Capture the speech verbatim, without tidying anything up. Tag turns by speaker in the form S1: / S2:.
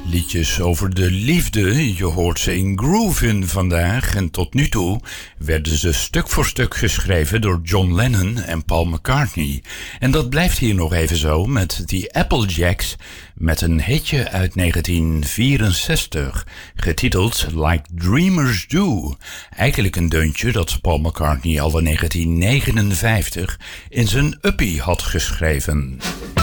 S1: Liedjes over de liefde, je hoort ze in Groovin vandaag en tot nu toe werden ze stuk voor stuk geschreven door John Lennon en Paul McCartney. En dat blijft hier nog even zo met The Applejacks met een hitje uit negentien vierenzestig, getiteld Like Dreamers Do. Eigenlijk een deuntje dat Paul McCartney al in negentien negenenvijftig in zijn Uppie had geschreven.